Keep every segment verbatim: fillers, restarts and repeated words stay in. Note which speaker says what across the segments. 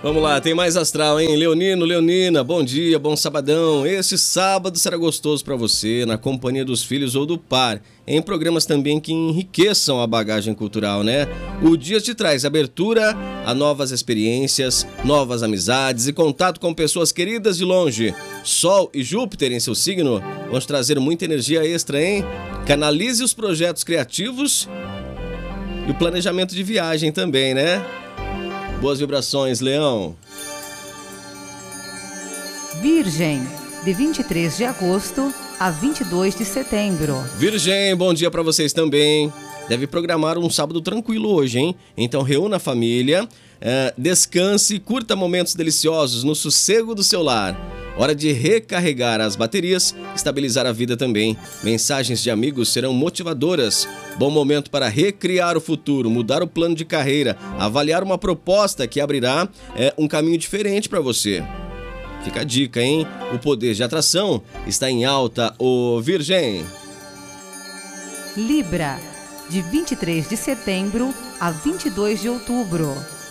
Speaker 1: Vamos lá, tem mais astral, hein? Leonino, Leonina, bom dia, bom sabadão. Este sábado será gostoso para você, na companhia dos filhos ou do par, em programas também que enriqueçam a bagagem cultural, né? O dia te traz abertura a novas experiências, novas amizades e contato com pessoas queridas de longe. Sol e Júpiter em seu signo vão te trazer muita energia extra, hein? Canalize os projetos criativos e o planejamento de viagem também, né? Boas vibrações, Leão.
Speaker 2: Virgem, de vinte e três de agosto a vinte e dois de setembro.
Speaker 1: Virgem, bom dia pra vocês também. Deve programar um sábado tranquilo hoje, hein? Então reúna a família, é, descanse, curta momentos deliciosos no sossego do seu lar. Hora de recarregar as baterias, estabilizar a vida também. Mensagens de amigos serão motivadoras. Bom momento para recriar o futuro, mudar o plano de carreira, avaliar uma proposta que abrirá é, um caminho diferente para você. Fica a dica, hein? O poder de atração está em alta, ô Virgem.
Speaker 2: Libra, de vinte e três de setembro a vinte e dois de outubro.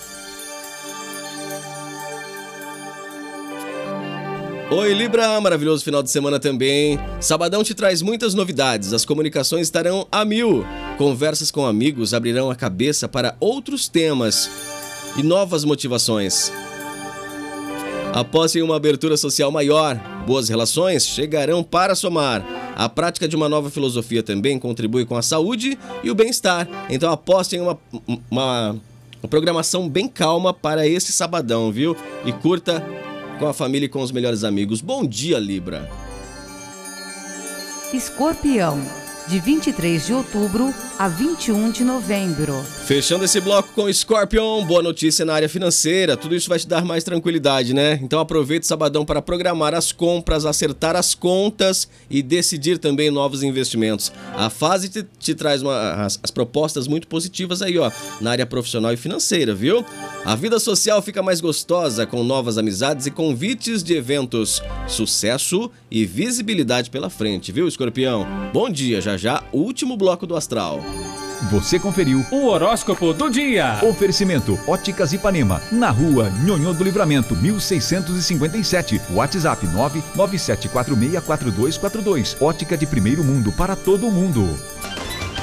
Speaker 1: Oi, Libra, maravilhoso final de semana também. Sabadão te traz muitas novidades, as comunicações estarão a mil. Conversas com amigos abrirão a cabeça para outros temas e novas motivações. Após uma abertura social maior, boas relações chegarão para somar. A prática de uma nova filosofia também contribui com a saúde e o bem-estar. Então apostem em uma, uma, uma programação bem calma para esse sabadão, viu? E curta com a família e com os melhores amigos. Bom dia, Libra.
Speaker 2: Escorpião, de vinte e três de outubro a vinte e um de novembro.
Speaker 1: Fechando esse bloco com Scorpion, boa notícia na área financeira. Tudo isso vai te dar mais tranquilidade, né? Então aproveite o sabadão para programar as compras, acertar as contas e decidir também novos investimentos. A fase te, te traz uma, as, as propostas muito positivas aí, ó, na área profissional e financeira, viu? A vida social fica mais gostosa com novas amizades e convites de eventos. Sucesso e visibilidade pela frente, viu, Escorpião? Bom dia, já já, último bloco do Astral.
Speaker 3: Você conferiu
Speaker 4: o horóscopo do dia.
Speaker 3: Oferecimento Óticas Ipanema, na rua Nhonhô do Livramento, mil seiscentos e cinquenta e sete. WhatsApp nove nove sete quatro seis quatro dois quatro dois. Ótica de primeiro mundo para todo mundo.